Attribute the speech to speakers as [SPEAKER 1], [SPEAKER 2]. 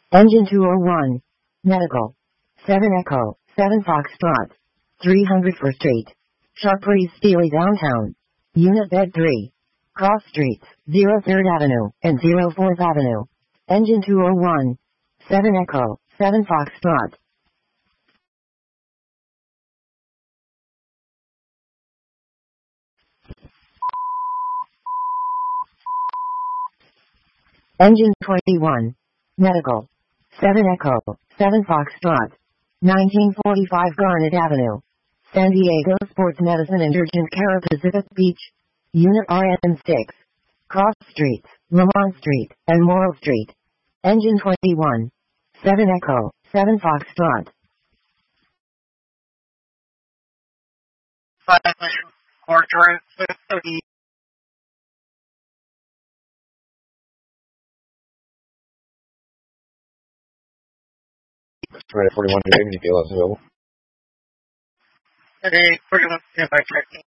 [SPEAKER 1] Engine 201. Medical. 7 Echo, 7 Foxtrot. 301st Street. Sharpreeze Steely Downtown. Unit Bed 3. Cross Streets, 03rd Avenue and 04th Avenue. Engine 201. 7 Echo, 7 Foxtrot. Engine 21. Medical. 7 Echo, 7 Foxtrot. 1945 Garnet Avenue. San Diego Sports Medicine and Urgent Care Pacific Beach. Unit RN6. Cross Streets, Lamont Street, and Morrill Street. Engine 21. 7 Echo, 7 Foxtrot.
[SPEAKER 2] 5 Quarter 30.
[SPEAKER 3] Right at 41 today, and you feel that's available.
[SPEAKER 2] Today, we're going to